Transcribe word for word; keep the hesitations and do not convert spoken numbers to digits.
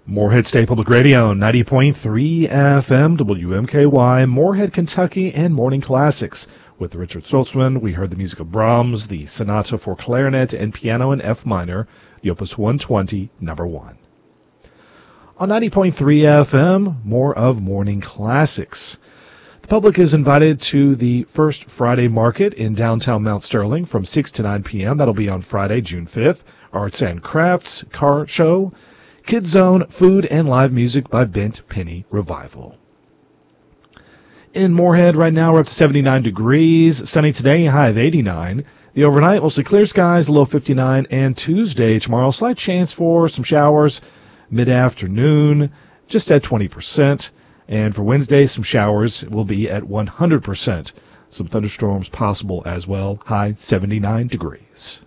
Morehead State Public Radio, ninety point three F M, W M K Y, Morehead, Kentucky, and Morning Classics. With Richard Stoltzman, we heard the music of Brahms, the Sonata for Clarinet and Piano in F minor, the Opus one twenty, number one. On ninety point three F M, more of Morning Classics. The public is invited to the First Friday Market in downtown Mount Sterling from six to nine p.m. That'll be on Friday, June fifth. Arts and crafts, car show, Kids Zone, food, and live music by Bent Penny Revival. In Morehead right now, we're up to seventy-nine degrees. Sunny today, high of eighty-nine. The overnight, mostly clear skies, low fifty-nine. And Tuesday, tomorrow, slight chance for some showers mid-afternoon, just at twenty percent. And for Wednesday, some showers will be at one hundred percent. Some thunderstorms possible as well, high seventy-nine degrees.